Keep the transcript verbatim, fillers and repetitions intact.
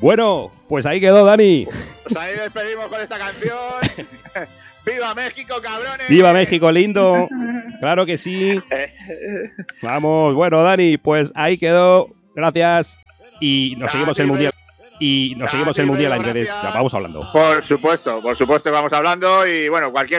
Bueno, pues ahí quedó, Dani. Pues ahí despedimos con esta canción. ¡Viva México, cabrones! ¡Viva México, lindo! Claro que sí. Vamos, bueno, Dani, pues ahí quedó. Gracias. Y nos seguimos el Mundial. Y nos seguimos el Mundial en redes. Ya vamos hablando. Por supuesto, por supuesto, vamos hablando. Y bueno, cualquier